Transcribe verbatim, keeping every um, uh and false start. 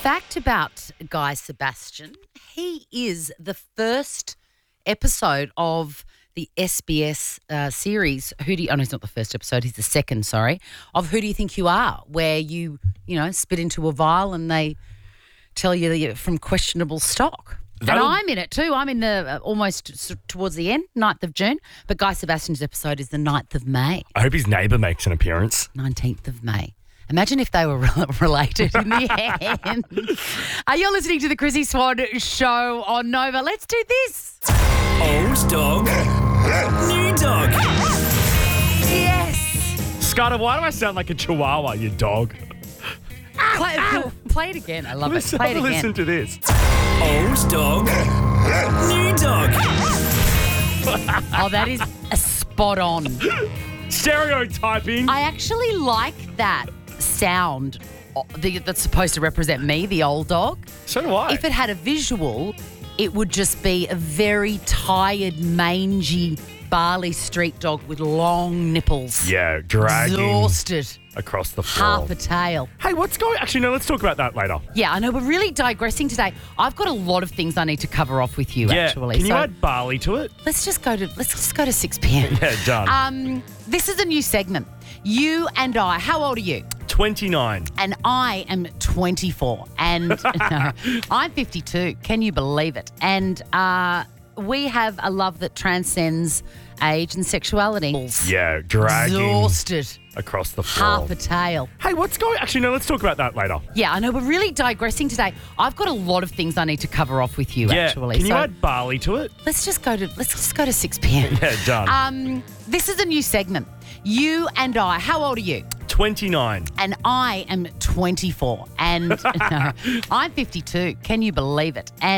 fact about Guy Sebastian, he is the first episode of the S B S uh, series, Who Do You, oh no, it's not the first episode, he's the second, sorry, of Who Do You Think You Are, where you, you know, spit into a vial and they tell you that you're from questionable stock. That'll- And I'm in it too. I'm in the uh, almost s- towards the end, ninth of June, but Guy Sebastian's episode is the ninth of May, I hope his neighbour makes an appearance. nineteenth of May. Imagine if they were re- related in the end. Uh, you're listening to the Chrissy Swan Show on Nova. Let's do this. Old dog, new dog. Yes. Scudder, why do I sound like a chihuahua, you dog? Play, play it again. I love it. Let's Play it have a again. listen to this. Old dog, new dog. Oh, that is a spot on. Stereotyping. I actually like that sound uh, the, that's supposed to represent me, the old dog. So do I. If it had a visual, it would just be a very tired, mangy Barley Street dog with long nipples. yeah, dragging Exhausted. across the floor. Half a tail. Hey, what's going... Actually, no, let's talk about that later. Yeah, I know. We're really digressing today. I've got a lot of things I need to cover off with you, Yeah, actually. can you so add barley to it? let's just go to let's just go to six p.m. Yeah, done. Um, this is a new segment. You and I. How old are you? twenty-nine. And I am twenty-four. And no, I'm fifty-two. Can you believe it? And uh, we have a love that transcends age and sexuality. Yeah, dragging Exhausted. across the floor. Half a tail. Hey, what's going... Actually, no, let's talk about that later. Yeah, I know. We're really digressing today. I've got a lot of things I need to cover off with you, Yeah, actually. can you so add barley to it? let's just go to let's just go to six p.m. Yeah, done. Um, this is a new segment. You and I. How old are you? twenty-nine. And I am twenty-four. And no, I'm fifty-two. Can you believe it? And